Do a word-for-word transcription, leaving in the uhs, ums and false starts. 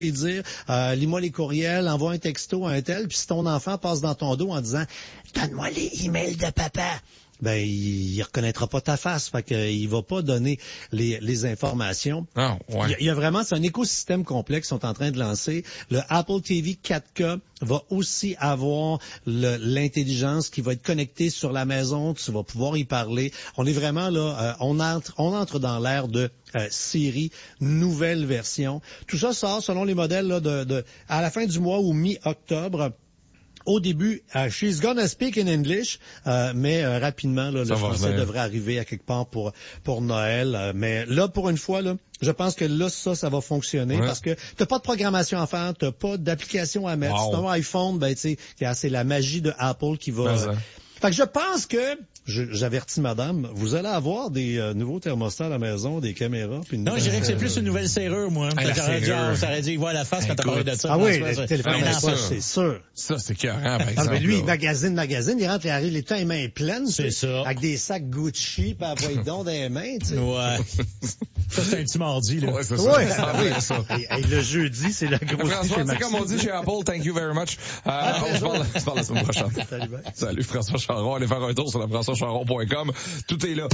et dire, euh, lis-moi les courriels, envoie un texto à un tel, puis si ton enfant passe dans ton dos en disant « Donne-moi les emails de papa », ben il, il reconnaîtra pas ta face, fait que il va pas donner les, les informations. Ah, ouais. il, y a, il y a vraiment, c'est un écosystème complexe qu'ils sont en train de lancer. Le Apple T V quatre K va aussi avoir le, l'intelligence qui va être connectée sur la maison, tu vas pouvoir y parler. On est vraiment là, euh, on entre, on entre dans l'ère de euh, Siri, nouvelle version. Tout ça sort selon les modèles là, de, de à la fin du mois ou mi-octobre. Au début, uh, she's gonna speak in English, euh, mais euh, rapidement, là, le français venir. devrait arriver à quelque part pour pour Noël. Euh, mais là, pour une fois, là, je pense que là, ça, ça va fonctionner ouais. parce que t'as pas de programmation à faire, t'as pas d'application à mettre. Wow. Si t'as un iPhone, ben tu sais, c'est la magie de Apple qui va. Euh... Fait que je pense que Je, j'avertis madame, vous allez avoir des euh, nouveaux thermostats à la maison, des caméras. Puis une non, je dirais que c'est plus une nouvelle serrure, moi. Ah, la serrure. Ça aurait dit, voir la face quand t'as parlé de ça. Ah oui, le téléphone, ça, c'est sûr. Ça, c'est carré, par exemple. Ah, mais lui, il magasine, magasine, il rentre, il arrive les temps les mains pleines. C'est ça. Avec des sacs Gucci, pis après, il donne des mains, tu sais. Ouais. Ça, c'est un petit mardi, là. Ouais, c'est ça. Ouais, ah, oui. ça. Et, et le jeudi, c'est la grosse François, c'est comme on dit chez Apple, thank you very much. Euh, ah, on se parle, on se parle la semaine prochaine. Salut, ben. Salut, François Charon. Allez faire un tour sur la françois charon point com. Tout est là.